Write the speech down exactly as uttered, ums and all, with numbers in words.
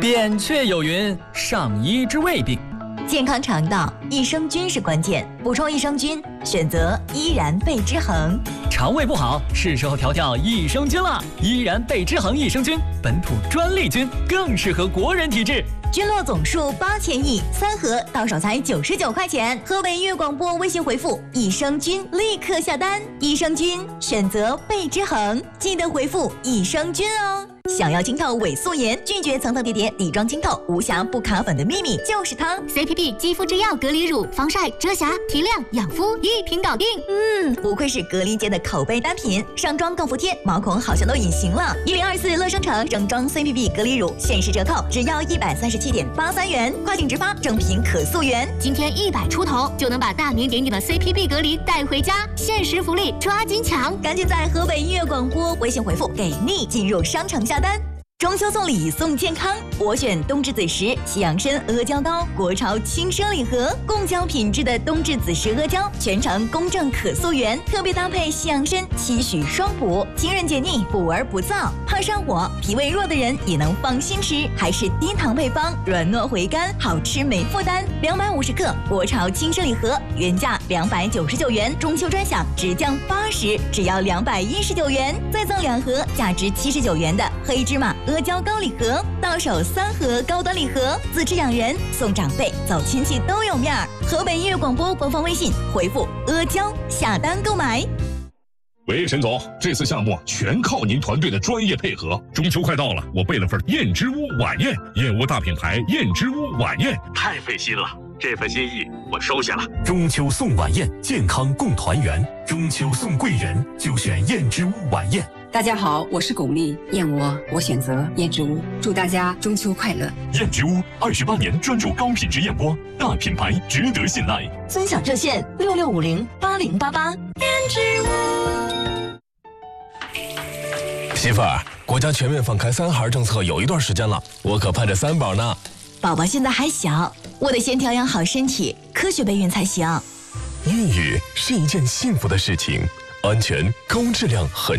扁鹊有云：上医之未病。 健康肠道，益生菌是关键。补充益生菌，选择依然贝之恒。 肠胃不好，是时候调调益生菌了。依然贝之恒益生菌，本土专利菌，更适合国人体质。 菌落总数八千亿，三盒到手才九十九块钱。河北粤广播微信回复益生菌，立刻下单。益生菌选择贝之恒，记得回复益生菌哦。想要清透伪素颜，拒绝层层叠叠底妆清透，无瑕不卡粉的秘密就是它。 C P P 肌肤之钥隔离乳，防晒、遮瑕、提亮、养肤一瓶搞定。 嗯，不愧是隔离界的口碑单品，上妆更服帖，毛孔好像都隐形了。一零二四乐生城整装 C P P 隔离乳限时折扣，只要一百三十七点八三元，跨境直发，正品可溯源。 今天一百出头就能把大名鼎鼎的 C P P 隔离带回家，限时福利抓紧抢！ 赶紧在河北粤广播微信回复给力进入商城下单。中秋送礼送健康，我选冬至子时西洋参阿胶糕，国潮轻奢礼盒，贡胶品质的冬至子时阿胶，全程公正可溯源，特别搭配西洋参，期许双补，清润解腻，补而不燥，怕上火、脾胃弱的人也能放心吃，还是低糖配方，软糯回甘，好吃没负担。两百五十克国潮轻奢礼盒，原价两百九十九元，中秋专享直降八十，只要两百一十九元，再赠两盒价值七十九元的黑芝麻阿胶糕礼盒，到手三盒高端礼盒，自吃养人，送长辈，走亲戚都有面儿。河北音乐广播官方微信回复阿胶下单购买。 喂，沈总，这次项目全靠您团队的专业配合。中秋快到了，我备了份燕之屋晚宴，燕窝大品牌燕之屋晚宴，太费心了。这份心意我收下了。 中秋送晚宴，健康共团圆。中秋送贵人，就选燕之屋晚宴。 大家好，我是巩俐，燕窝我选择燕之屋，祝大家中秋快乐。 燕之屋二十八年专注高品质燕窝，大品牌值得信赖。 尊享热线六六五零八零八八。燕之屋。 媳妇儿，国家全面放开三孩政策有一段时间了，我可盼着三宝呢。 宝宝现在还小，我得先调养好身体，科学备孕才行。 孕育是一件幸福的事情，安全、高质量很